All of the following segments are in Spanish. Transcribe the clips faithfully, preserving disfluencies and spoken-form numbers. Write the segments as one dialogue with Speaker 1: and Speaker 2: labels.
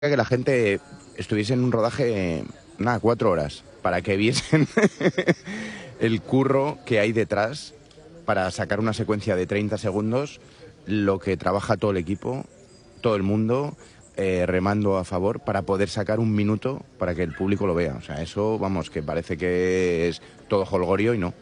Speaker 1: que la gente estuviese en un rodaje, nada, cuatro horas, para que viesen el curro que hay detrás para sacar una secuencia de treinta segundos, lo que trabaja todo el equipo, todo el mundo, eh, remando a favor para poder sacar un minuto para que el público lo vea. O sea, eso, vamos, que parece que es todo jolgorio y no.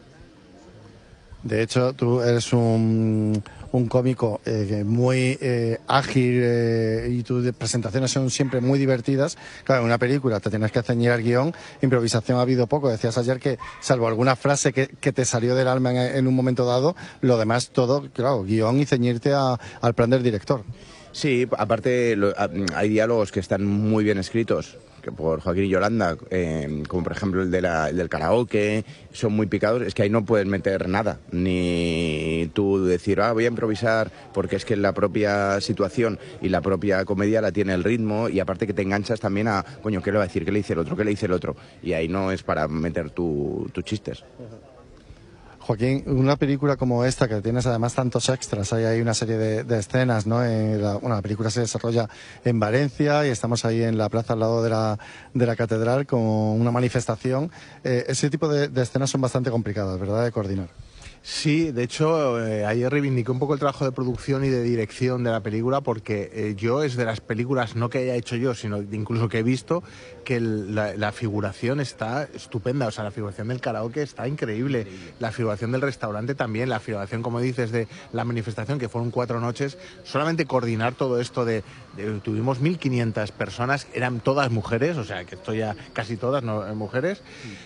Speaker 2: De hecho, tú eres un, un cómico eh, muy eh, ágil eh, y tus presentaciones son siempre muy divertidas. Claro, en una película te tienes que ceñir al guión, improvisación ha habido poco. Decías ayer que, salvo alguna frase que, que te salió del alma en, en un momento dado, lo demás todo, claro, guión y ceñirte a, al plan del director.
Speaker 1: Sí, aparte lo, hay diálogos que están muy bien escritos, que por Joaquín y Yolanda, eh, como por ejemplo el, de la, el del karaoke, son muy picados. Es que ahí no puedes meter nada, ni tú decir, ah, voy a improvisar, porque es que la propia situación y la propia comedia la tiene el ritmo, y aparte que te enganchas también a, coño, ¿qué le va a decir? ¿Qué le dice el otro? ¿Qué le dice el otro? Y ahí no es para meter tus tu chistes.
Speaker 2: Joaquín, una película como esta, que tienes además tantos extras, hay ahí una serie de, de escenas, ¿no? En la, bueno, la película se desarrolla en Valencia y estamos ahí en la plaza al lado de la, de la catedral con una manifestación. Eh, ese tipo de, de escenas son bastante complicadas, ¿verdad?, de coordinar.
Speaker 3: Sí, de hecho, eh, ayer reivindiqué un poco el trabajo de producción y de dirección de la película, porque eh, yo es de las películas, no que haya hecho yo, sino incluso que he visto, que el, la, la figuración está estupenda. O sea, la figuración del karaoke está increíble, la figuración del restaurante también, la figuración, como dices, de la manifestación, que fueron cuatro noches. Solamente coordinar todo esto de, de tuvimos mil quinientas personas, eran todas mujeres, o sea, que estoy ya casi todas, ¿no?, mujeres,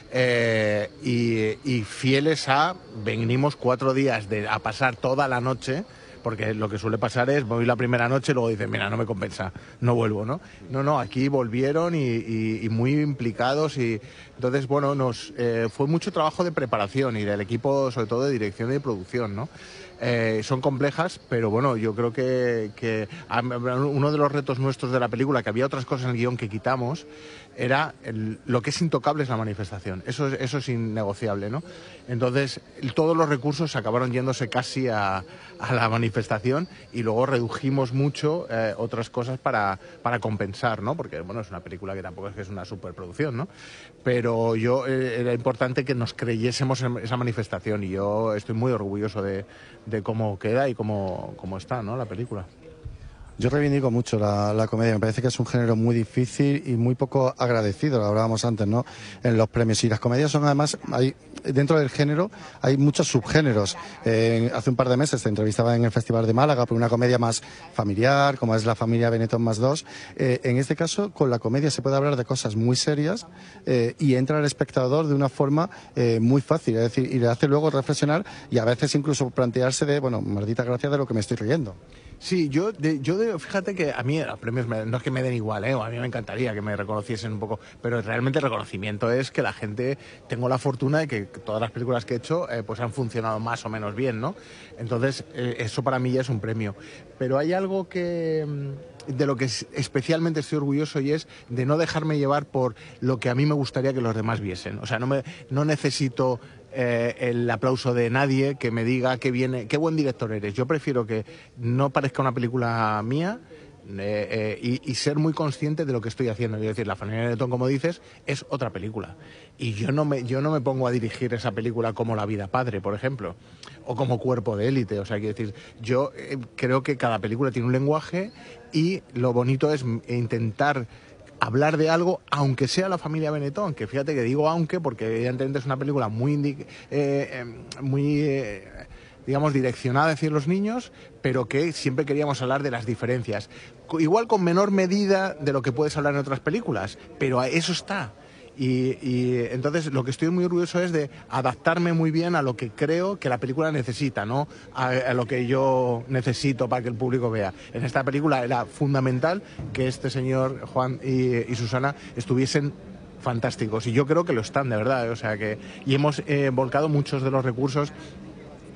Speaker 3: eh, y, y fieles a, venimos cuatro días de, a pasar toda la noche, porque lo que suele pasar es, voy la primera noche y luego dicen, mira, no me compensa, no vuelvo, ¿no? No, no, aquí volvieron y, y, y muy implicados, y entonces, bueno, nos eh, fue mucho trabajo de preparación y del equipo, sobre todo de dirección y de producción, ¿no? Eh, son complejas, pero bueno, yo creo que, que uno de los retos nuestros de la película, que había otras cosas en el guión que quitamos, era el, lo que es intocable es la manifestación. Eso es, eso es innegociable, ¿no? Entonces, todos los recursos acabaron yéndose casi a, a la manifestación, y luego redujimos mucho eh, otras cosas para, para compensar, ¿no? Porque, bueno, es una película que tampoco es que es una superproducción, ¿no? Pero yo, eh, era importante que nos creyésemos en esa manifestación, y yo estoy muy orgulloso de, de cómo queda y cómo, cómo está, ¿no?, la película.
Speaker 2: Yo reivindico mucho la, la comedia, me parece que es un género muy difícil y muy poco agradecido, lo hablábamos antes, ¿no?, en los premios. Y las comedias son, además, hay, dentro del género hay muchos subgéneros. Eh, hace un par de meses te entrevistaba en el Festival de Málaga por una comedia más familiar, como es La familia Benetton más dos. Eh, en este caso, con la comedia se puede hablar de cosas muy serias eh, y entra el espectador de una forma eh, muy fácil, es decir, y le hace luego reflexionar y a veces incluso plantearse de, bueno, maldita gracia de lo que me estoy riendo.
Speaker 3: Sí, yo, de, yo de, fíjate que a mí los premios me, no es que me den igual, ¿eh? A mí me encantaría que me reconociesen un poco, pero realmente el reconocimiento es que la gente, tengo la fortuna de que todas las películas que he hecho eh, pues han funcionado más o menos bien, ¿no? Entonces, eh, eso para mí ya es un premio. Pero hay algo que, de lo que especialmente estoy orgulloso, y es de no dejarme llevar por lo que a mí me gustaría que los demás viesen. O sea, no, me, no necesito Eh, el aplauso de nadie que me diga que viene, qué buen director eres. Yo prefiero que no parezca una película mía eh, eh, y, y ser muy consciente de lo que estoy haciendo. Es decir, La familia Benetton, como dices, es otra película. Y yo no me, yo no me pongo a dirigir esa película como La vida padre, por ejemplo, o como Cuerpo de élite. O sea, quiero decir, yo eh, creo que cada película tiene un lenguaje, y lo bonito es intentar hablar de algo, aunque sea La familia Benetton, que fíjate que digo aunque, porque evidentemente es una película muy, eh, eh, muy eh, digamos, direccionada hacia los niños, pero que siempre queríamos hablar de las diferencias. Igual con menor medida de lo que puedes hablar en otras películas, pero eso está. Y, y entonces lo que estoy muy orgulloso es de adaptarme muy bien a lo que creo que la película necesita, no a, a lo que yo necesito para que el público vea. En esta película era fundamental que este señor Juan y, y Susana estuviesen fantásticos, y yo creo que lo están, de verdad. O sea que, y hemos eh, volcado muchos de los recursos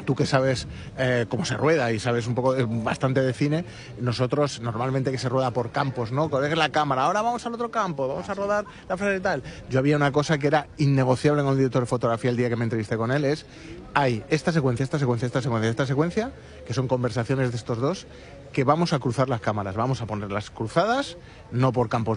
Speaker 3: tú que sabes eh, cómo se rueda y sabes un poco, eh, bastante de cine, nosotros normalmente que se rueda por campos, ¿no? Coges la cámara, ahora vamos al otro campo, vamos a rodar la frase y tal. Yo había una cosa que era innegociable con el director de fotografía el día que me entrevisté con él, es, hay esta secuencia, esta secuencia, esta secuencia, esta secuencia, que son conversaciones de estos dos, que vamos a cruzar las cámaras, vamos a ponerlas cruzadas, no por campos